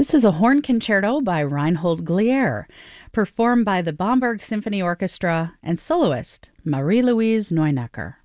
This is a horn concerto by Reinhold Glier, performed by the Bamberg Symphony Orchestra and soloist Marie-Louise Neunecker.